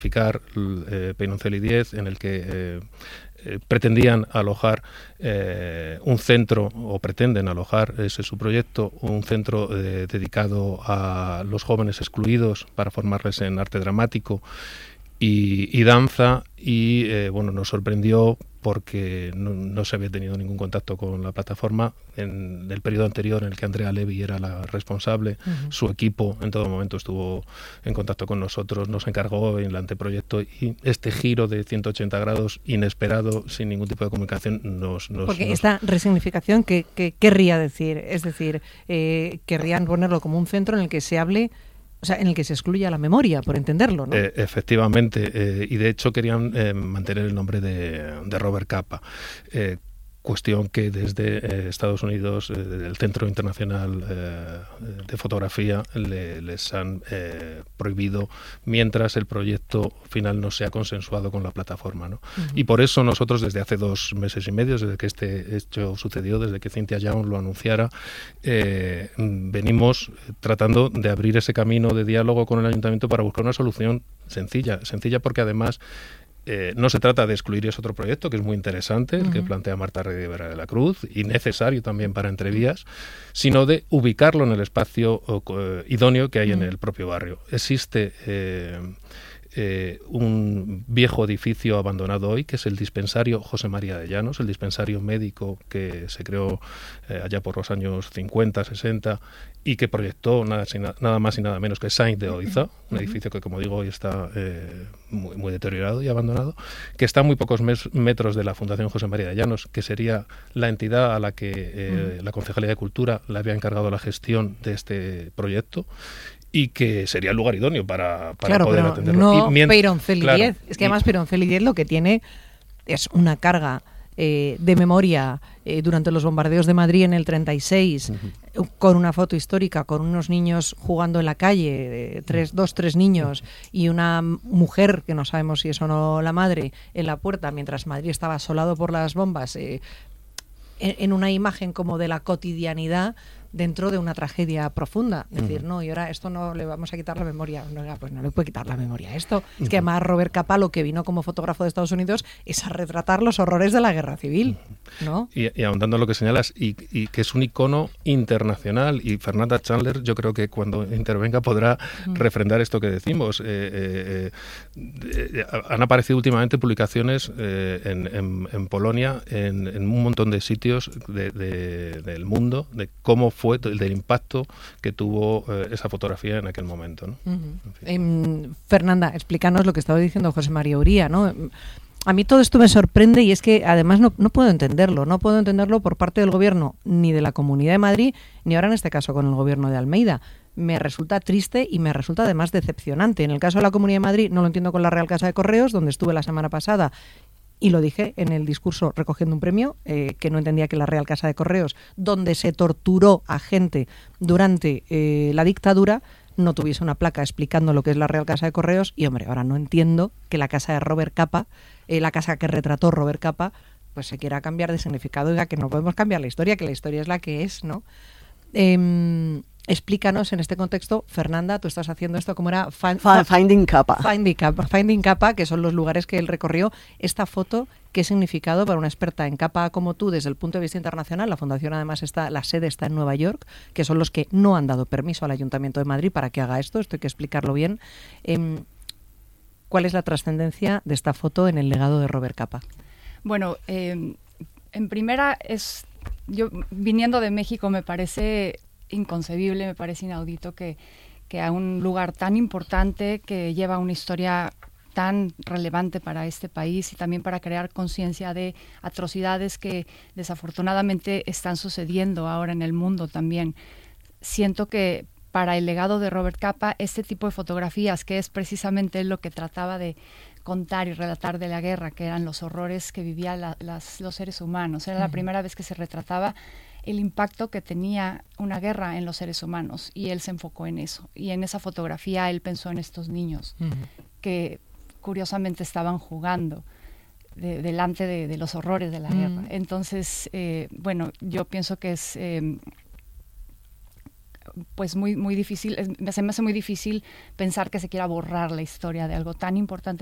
Peñoncelli 10, en el que pretendían alojar un centro, o pretenden alojar, ese es su proyecto, un centro dedicado a los jóvenes excluidos para formarles en arte dramático y danza, y nos sorprendió porque no se había tenido ningún contacto con la plataforma en el periodo anterior en el que Andrea Levy era la responsable. Su equipo en todo momento estuvo en contacto con nosotros, nos encargó en el anteproyecto, y este giro de 180 grados inesperado, sin ningún tipo de comunicación, Porque esta resignificación, ¿qué querría decir? Es decir, querrían ponerlo como un centro en el que se hable, o sea, en el que se excluya la memoria, por entenderlo, ¿no? Efectivamente, y de hecho querían mantener el nombre de Robert Capa. Cuestión que desde Estados Unidos, desde el Centro Internacional de Fotografía, les han prohibido mientras el proyecto final no sea consensuado con la plataforma, ¿no? Y por eso nosotros, desde hace 2 meses y medio, desde que este hecho sucedió, desde que Cynthia Young lo anunciara, venimos tratando de abrir ese camino de diálogo con el ayuntamiento para buscar una solución sencilla porque además no se trata de excluir ese otro proyecto, que es muy interesante, el que plantea Marta Rivera de la Cruz, y necesario también para Entrevías, sino de ubicarlo en el espacio idóneo que hay en el propio barrio. Existe un viejo edificio abandonado hoy, que es el dispensario José María de Llanos, el dispensario médico que se creó allá por los años 50, 60, y que proyectó nada más y nada menos que Sainz de Oiza, un edificio que, como digo, hoy está muy, muy deteriorado y abandonado, que está a muy pocos metros de la Fundación José María de Llanos, que sería la entidad a la que la Concejalía de Cultura le había encargado la gestión de este proyecto, y que sería el lugar idóneo para poder atenderlo. No, Peñoncelli 10. Es que además Peñoncelli 10 lo que tiene es una carga de memoria durante los bombardeos de Madrid en el 36, con una foto histórica, con unos niños jugando en la calle, 3 niños, y una mujer, que no sabemos si es o no la madre, en la puerta, mientras Madrid estaba asolado por las bombas, en una imagen como de la cotidianidad dentro de una tragedia profunda. Es decir, no, y ahora esto no le vamos a quitar la memoria. No, pues no le puede quitar la memoria a esto. Es que además Robert Capa, lo que vino como fotógrafo de Estados Unidos es a retratar los horrores de la guerra civil, ¿no? Y ahondando en lo que señalas, y que es un icono internacional, y Fernanda Chandler, yo creo que cuando intervenga podrá refrendar esto que decimos. Han aparecido últimamente publicaciones en Polonia, en un montón de sitios del mundo, de cómo fue del impacto que tuvo esa fotografía en aquel momento, ¿no? En fin. Fernanda, explícanos lo que estaba diciendo José María Uría, ¿no? A mí todo esto me sorprende, y es que además no puedo entenderlo. No puedo entenderlo por parte del gobierno, ni de la Comunidad de Madrid, ni ahora en este caso con el gobierno de Almeida. Me resulta triste y me resulta además decepcionante. En el caso de la Comunidad de Madrid no lo entiendo con la Real Casa de Correos, donde estuve la semana pasada, y lo dije en el discurso recogiendo un premio, que no entendía que la Real Casa de Correos, donde se torturó a gente durante la dictadura, no tuviese una placa explicando lo que es la Real Casa de Correos. Y hombre, ahora no entiendo que la casa de Robert Capa, la casa que retrató Robert Capa, pues se quiera cambiar de significado. Oiga, que no podemos cambiar la historia, que la historia es la que es, ¿no? Explícanos en este contexto, Fernanda, tú estás haciendo esto, ¿cómo era? Finding Capa. Finding Capa, que son los lugares que él recorrió. Esta foto, ¿qué significado para una experta en capa como tú desde el punto de vista internacional? La fundación además la sede está en Nueva York, que son los que no han dado permiso al Ayuntamiento de Madrid para que haga esto hay que explicarlo bien. ¿Cuál es la trascendencia de esta foto en el legado de Robert Capa? Bueno, en primera, yo viniendo de México me parece inconcebible, me parece inaudito que a un lugar tan importante, que lleva una historia tan relevante para este país y también para crear conciencia de atrocidades que desafortunadamente están sucediendo ahora en el mundo también. Siento que para el legado de Robert Capa, este tipo de fotografías, que es precisamente lo que trataba de contar y relatar de la guerra, que eran los horrores que vivían los seres humanos. Era la primera vez que se retrataba el impacto que tenía una guerra en los seres humanos, y él se enfocó en eso. Y en esa fotografía él pensó en estos niños que curiosamente estaban jugando delante de los horrores de la guerra. Entonces, bueno, yo pienso que es pues muy difícil, se me hace muy difícil pensar que se quiera borrar la historia de algo tan importante